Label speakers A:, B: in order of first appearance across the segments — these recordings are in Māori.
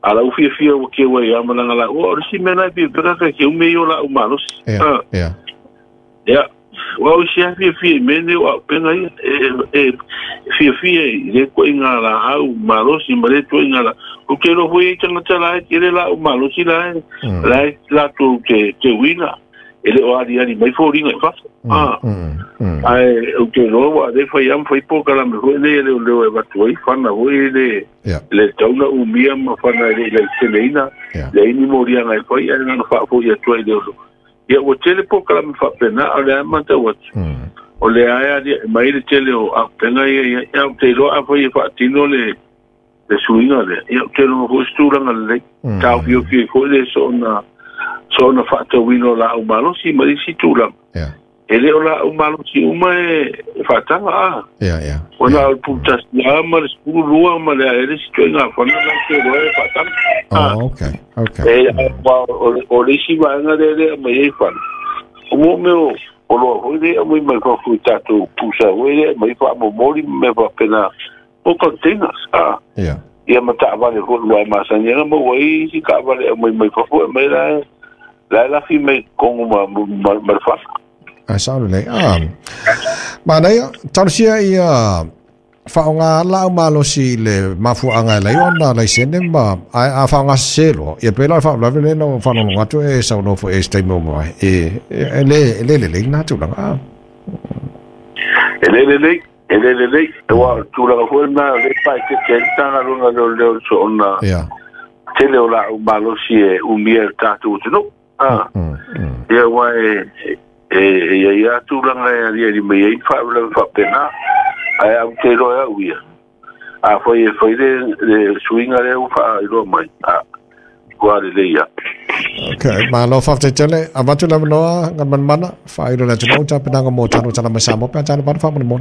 A: ala ufia o ke wa ya malanga la o si mena pi pera ke o me yo la o malos wa o si fia mene o penga fia le ko inga la au malos i mare to inga la o ke ro hui tanga tala ke la o malos la la to ke wina ele o ari mai fo ringa fa ai o ke ro wa de foi po kala me le va to i fa na le tauna u mia ma fa na le selena le ni moria ngai foi ana no fa fo ya to i ia o tele po kala me fa pena ale manta wat o le aya mai le tele o a pena ia te lo a foi fa tino le suinga le ia te lo ho stura ngale ta vio ki ko le so na fa to wino la o malo si mai si tula ele o la o malo si uma fa tanga ona o puta ya mar skulu lua ma le ele si to nga fa na ke ro fa tanga okay o le si va nga de mai fa o meu o lo ho de o mai fa fu tato pusa o ele mai fa mo mori me fa pena o containers ia mata vale ho lo ma sa nga mo wai si ka vale mai fa fu mai la fi mai con ma fa
B: Absolutely. Manaya tarsia ia faunga la malo si le mafu anga le ona le senemba a faunga selo ia pela fa la vele no fa no ngatu e sa no fo e stay mo mai le na tu la
A: ele wa tu la fo na le pa ke tanga lo le so ona tele la malo si e umia tatu no ia wa ia tu langa ia di me fa fa pena ai au te ro ya uia a foi de swinga le fa ro mai qua le ia
B: okay ma lo fa te tele avatu la no ngaman mana fa ro la tino ta pena mo tano tala masamo pa tano pa fa mo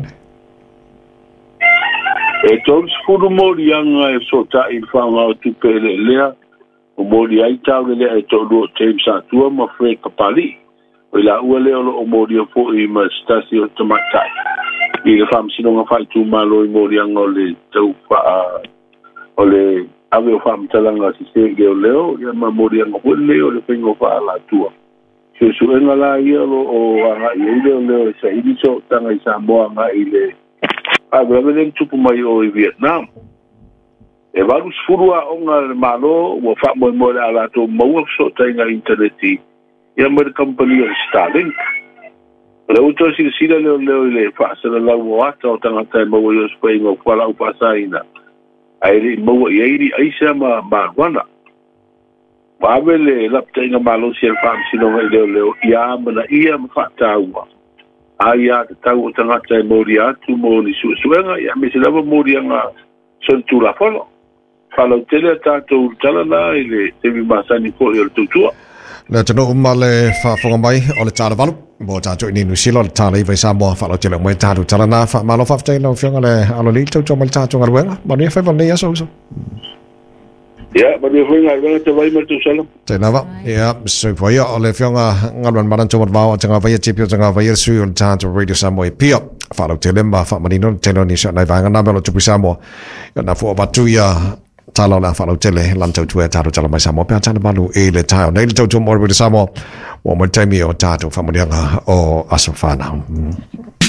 A: e tons furu mo yang so ta in fa nga tu pele le o mo di ai ta le e to do te sa tu ma fre kapali o la ua leo o moria fo i ma stasio tamatai i le fam sino nga fai tu malo i moria ngo le tau fa o le ave o fam talanga si se ge o leo ia ma moria ngo leo le pengo fa la tua su enga la ia o anga i leo sa i so tanga i sa mo anga i le a brave le tupu mai o i Vietnam e valus furua onga malo o fa mo ala to mo so tanga interneti ia mer company Starlink le uto si le fa se la o ata o tanga tai mo yo spring o kwala o pasaina ai mo ye ai se ma wana ba vele la tenga malo si el fam si no le ia mana ia fa taua ai ya tau tanga tai mo ria tu mo ni suenga ia me se la mo ria nga son tu la folo falo tele tato tala la ile te vi masani ko yo tutua
B: le tano umale fa fonga mai o le tala valu mo tato ni nusilo le tala i sa mo fa lo tele mo tato tala na fa malo fa tele no fianga le alo li to mal tato ngalwenga ma ni fa le yaso
A: ya ma ni foi ngalwenga te vai ma tu sala
B: te nava ya so foi o le fianga ngalwan maran to va tanga vai tipio tanga vai su on tato radio sa mo pio fa lo tele ma fa manino tele ni sa na va ngana belo tu sa mo na fo batu ya talo la falo tele lanto tu tato tala mai samo pe tana balu e le tao nei to mo re samo o mo temi o tato famodianga o asofana